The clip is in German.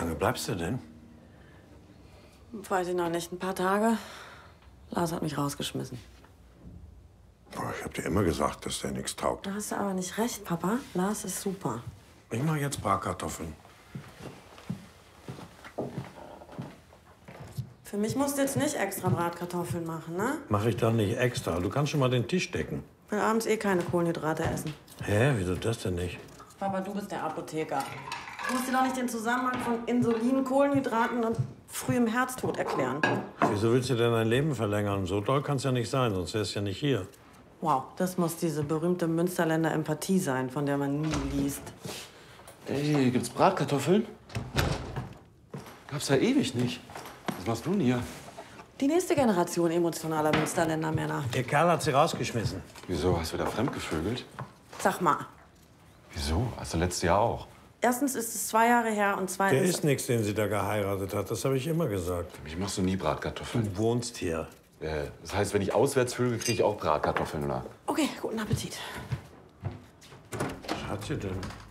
lange bleibst du denn? Weiß ich noch nicht. Ein paar Tage. Lars hat mich rausgeschmissen. Boah, ich hab dir immer gesagt, dass der nichts taugt. Da hast du aber nicht recht, Papa. Lars ist super. Ich mach jetzt Bratkartoffeln. Für mich musst du jetzt nicht extra Bratkartoffeln machen, ne? Mach ich dann nicht extra. Du kannst schon mal den Tisch decken. Ich will abends eh keine Kohlenhydrate essen. Hä, wieso das denn nicht? Papa, du bist der Apotheker. Du musst dir doch nicht den Zusammenhang von Insulin, Kohlenhydraten und frühem Herztod erklären. Wieso willst du denn dein Leben verlängern? So doll kann's ja nicht sein, sonst wärst du ja nicht hier. Wow, das muss diese berühmte Münsterländer Empathie sein, von der man nie liest. Ey, gibt's Bratkartoffeln? Gab's ja ewig nicht. Was machst du denn hier? Die nächste Generation emotionaler Münsterländer Männer. Der Kerl hat sie rausgeschmissen. Wieso? Hast du da fremdgevögelt? Sag mal, Wieso? Hast du letztes Jahr auch? erstens ist es 2 Jahre her und Der zweitens... ist nichts, den sie da geheiratet hat. Das habe ich immer gesagt. Für mich machst du nie Bratkartoffeln. Du wohnst hier. Das heißt, wenn ich auswärts vögel, kriege ich auch Bratkartoffeln, oder? Okay, guten Appetit. Was hat sie denn?